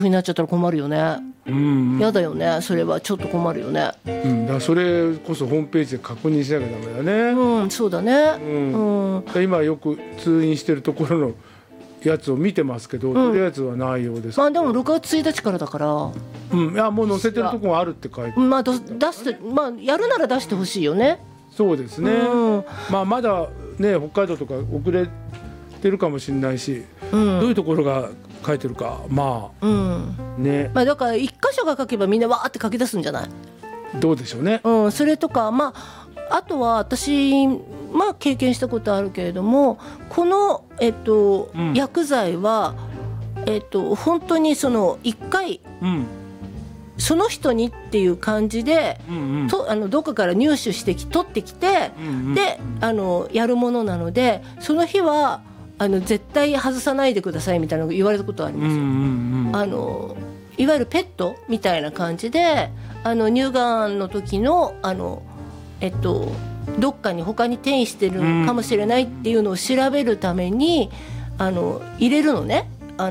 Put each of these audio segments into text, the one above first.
になっちゃったら困るよね。やだよね。それはちょっと困るよね。 だからそれこそホームページで確認しなきゃダメだね。 そうだね。 今よく通院してるところのやつを見てますけど、とりあえずはないようです。 でも6月1日からだから、 いやもう載せてるところがあるって書いて、 出して、やるなら出してほしいよね。 そうですね。まだね北海道とか遅れてるかもしれないし、どういうところが書いてるかね。 だから一箇所が書けばみんなわーって書き出すんじゃない？ どうでしょうね。 それとかあとは私経験したことあるけれども、この薬剤は本当にその一回、その人にっていう感じで、どっかから入手して取ってきて、でやるものなので、その日は絶対外さないでくださいみたいなの言われたことありますよ。いわゆるペットみたいな感じで乳がんの時のどっかに他に転移してるかもしれないっていうのを調べるために入れるのね。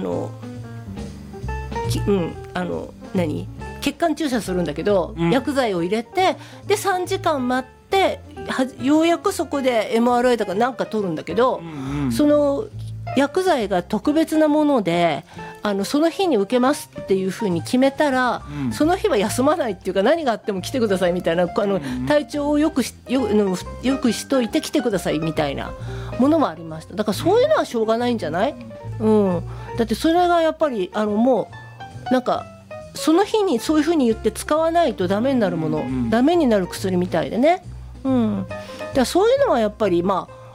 血管注射するんだけど、薬剤を入れて、で3時間待ってようやくそこで MRI とかなんか取るんだけど、その薬剤が特別なものでその日に受けますっていうふうに決めたら、その日は休まないっていうか、何があっても来てくださいみたいな、体調をよくしといて来てくださいみたいなものもありました。だからそういうのはしょうがないんじゃない？だってそれがやっぱりもうなんかその日にそういうふうに言って使わないとダメになるもの、ダメになる薬みたいでね。だからそういうのはやっぱり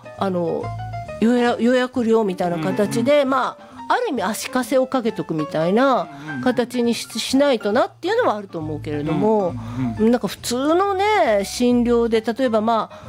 予約料みたいな形で、ある意味足かせをかけとくみたいな形に しないとなっていうのはあると思うけれども、なんか普通のね診療で例えば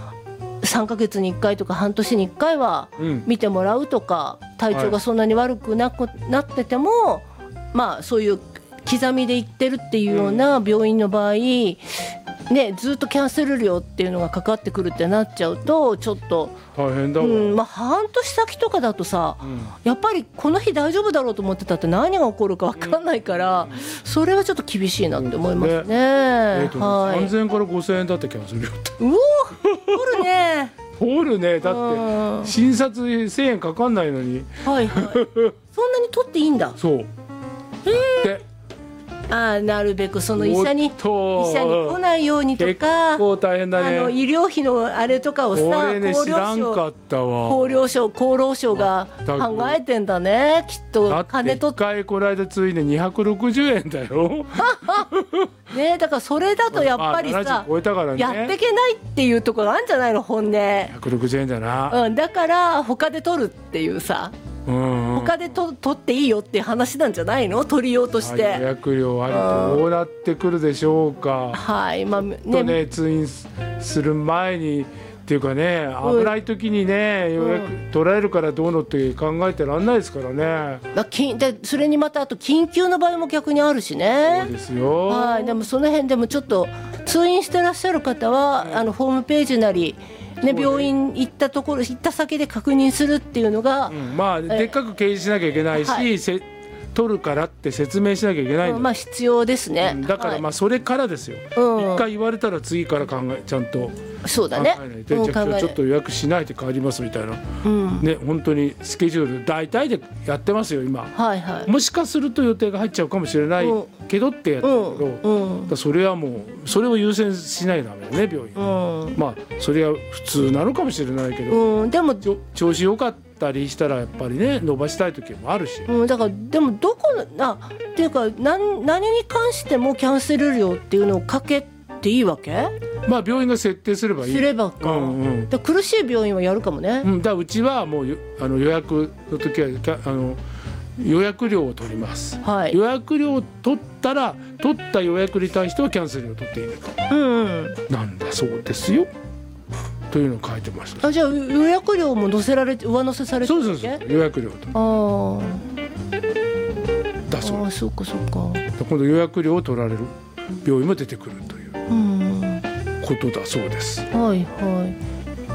3ヶ月に1回とか半年に1回は見てもらうとか、体調がそんなに悪くなってても、そういう刻みで行ってるっていうような病院の場合、ずっとキャンセル料っていうのがかかってくるってなっちゃうとちょっと大変だわ。 半年先とかだとさ、やっぱりこの日大丈夫だろうと思ってたって何が起こるか分かんないから、それはちょっと厳しいなって思いますね。 3000円から5000円だってキャンセル料って。 掘るね。 掘るね。だって診察1000円かかんないのに。 そんなに取っていいんだ。 そうでなるべくその医者に来ないようにとか、 結構大変だね。 医療費のあれとかをさ、 知らんかったわ。 厚労省が考えてんだね、きっと。 だって1回この間ついで260円だよ。 だからそれだとやっぱりさ、やってけないっていうところあるんじゃないの、本音。 160円だな。 だから他で取るっていうさ、他で取っていいよっていう話なんじゃないの、取りようとして。 予約料ありとどうなってくるでしょうか。通院する前にっていうかね、危ない時にね、予約取られるからどうのって考えてらんないですからね。 でそれにまたあと緊急の場合も逆にあるしね。 そうですよ。 でもその辺でもちょっと通院してらっしゃる方はホームページなり病院行った先で確認するっていうのが、 でっかく掲示しなきゃいけないし、取るからって説明しなきゃいけないの。 必要ですね。 だからそれからですよ。一回言われたら次からちゃんとそうだね。 じゃあ今日ちょっと予約しないで帰りますみたいな、本当にスケジュール大体でやってますよ今。もしかすると予定が入っちゃうかもしれないけどってやってるけど、それはもうそれを優先しないとダメよね、病院。それは普通なのかもしれないけど、でも調子良かったりしたらやっぱりね伸ばしたい時もあるし、 だからでもっていうか何に関してもキャンセル料っていうのをかけていいわけ？ 病院が設定すればいい。 だ苦しい病院はやるかもね。 うちはもう予約の時は予約料を取ります。予約料を取ったら取った予約に対してはキャンセル料を取っていいのか、なんだそうですよというのを書いてました。 じゃあ予約料も上乗せされてるわけ？ そう予約料と。だそう。 そうか。 今度予約料を取られる病院も出てくるということだそうです。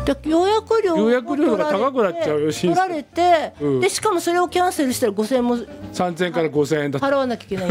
で予約料が高くなっちゃうよ。 取られて、でしかもそれをキャンセルしたら5000円も 3000円から5000円だ払わなきゃいけない